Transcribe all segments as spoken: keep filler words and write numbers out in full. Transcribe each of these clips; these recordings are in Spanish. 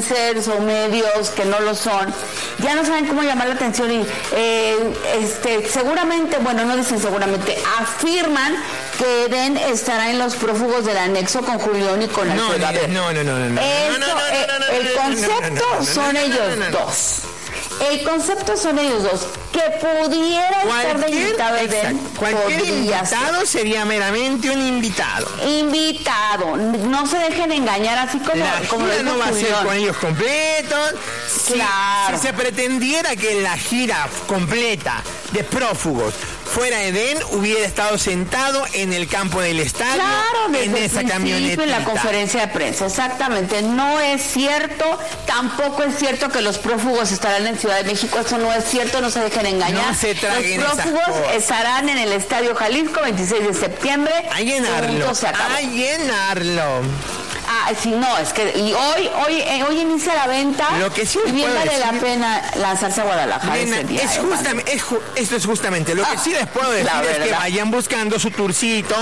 influencers o medios que no lo son, ya no saben cómo llamar la atención y eh, este, seguramente, bueno, no dicen seguramente, afirman que Edén estará en los prófugos del anexo con Julián y con Alfredo. No, no, no, no, no, no. Esto, no, no, no, eh, no, no, el concepto no, no, no, son no, no, ellos no, no, no. dos. El concepto son ellos dos. Que pudiera estar de invitado Edén. Cualquier invitado ser. sería meramente un invitado. Invitado. No se dejen engañar así como, la como gira lo no va a ser Julián. con ellos completos. Claro. Si, si se pretendiera que la gira completa de prófugos fuera Edén, hubiera estado sentado en el campo del estadio, claro, en esa camioneta. En la conferencia de prensa, exactamente. No es cierto, tampoco es cierto que los prófugos estarán en Ciudad de México. Eso no es cierto, no se dejen engañar. No se traguen los prófugos esas cosas. Estarán en el Estadio Jalisco, veintiséis de septiembre. A llenarlo, a llenarlo. Ah, sí, no, es que y hoy hoy eh, hoy inicia la venta. Lo que sí y bien puedo vale decir, la pena lanzarse a Guadalajara Nena, ese día. es justamente, es ju esto es justamente lo ah, que sí les puedo decir es que vayan buscando su tourcito,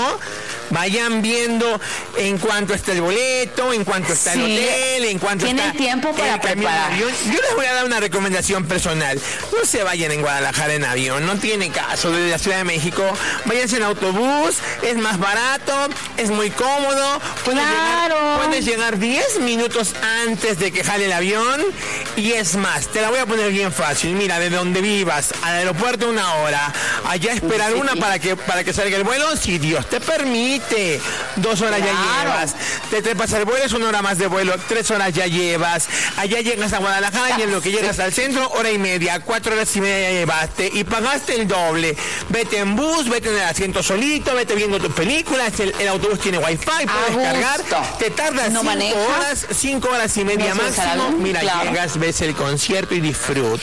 vayan viendo en cuánto está el boleto, en cuánto está sí, el hotel, en cuánto tienen está tiempo para el camión preparar. de avión. Yo les voy a dar una recomendación personal. No se vayan en Guadalajara en avión, no tiene caso. Desde la Ciudad de México, váyanse en autobús, es más barato, es muy cómodo. Puedes claro. llegar, puedes llegar diez minutos antes de que jale el avión y es más, te la voy a poner bien fácil. Mira, de donde vivas al aeropuerto una hora, allá esperar una para que para que salga el vuelo, si Dios te permite, dos horas claro. ya llevas, te trepas el vuelo, es una hora más de vuelo, tres horas ya llevas, allá llegas a Guadalajara y en lo que llegas al centro, hora y media, cuatro horas y media ya llevaste y pagaste el doble. Vete en bus, vete en el asiento solito, vete viendo tus películas, el, el autobús tiene wifi, puedes cargar, te tardas no cinco maneja. horas, cinco horas y media no máximo, mira, claro. llegas, ves el concierto y disfrutas.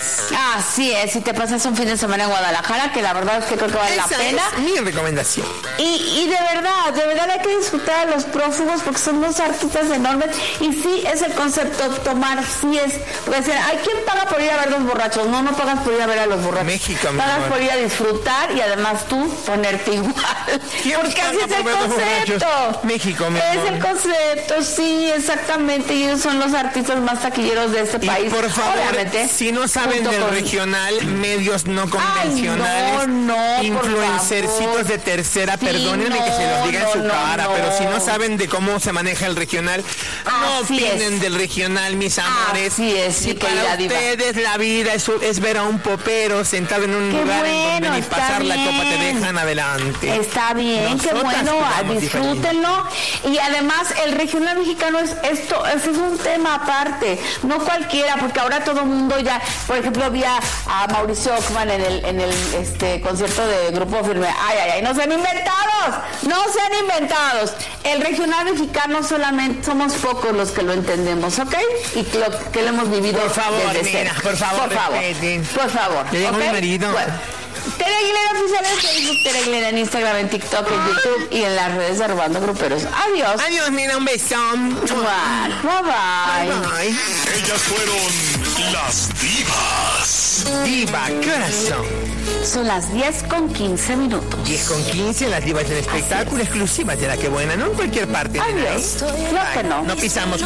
Así es, si te pasas un fin de semana en Guadalajara, que la verdad es que creo que vale Esa la pena. Es mi recomendación. Y, y de verdad, de verdad hay que disfrutar a los prófugos porque son dos artistas enormes y sí es el concepto tomar, sí es, porque dicen, ay, ¿quién paga por ir a ver los borrachos? No, no pagas por ir a ver a los borrachos. México, pagas amor. por ir a disfrutar y además tú ponerte igual. Porque así es el concepto. México, mi Es amor. el concepto, sí, exactamente. Y ellos son los artistas más taquilleros de este y país. por favor, obviamente, si no saben del con... regional, medios no convencionales, ay, no, no, influencercitos de tercera, sí, perdónenme no, que se los diga no, en su no, cara, no. pero si no saben de cómo se maneja el regional, no así opinen es. del regional, mis amores. Así es, si para ustedes diva. La vida es, es ver a un popero sentado en un qué lugar bueno, en donde ni pasar bien. la copa te dejan adelante. Está bien, Nosotras qué bueno, disfrútenlo. Y además el regional mexicano es esto, es, es un tema aparte, no cualquiera, porque ahora todo el mundo ya, por ejemplo, vi a, a Mauricio Ockman en el, en el este concierto de Grupo Firme. Ay, ay, ay, no sean inventados, no sean inventados. El regional mexicano solamente somos pocos los que lo entendemos, ¿ok? Y que lo, que lo hemos vivido. Por favor, desde nena, por favor, por favor, respeten. por favor. Yo digo ¿okay? mi marido. Bueno. Tere Aguilera Oficial en Facebook, Tere Aguilera en Instagram, en TikTok, en YouTube y en las redes de Robando Gruperos. Adiós. Adiós, nena, un beso. Bye bye. Bye bye. Ellas fueron las divas. Diva, ¿qué horas son? Son las diez con quince minutos. diez con quince, las divas del espectáculo exclusivas de La Que Buena, no en cualquier parte. Adiós. Nena, ¿eh? Claro que no. No pisamos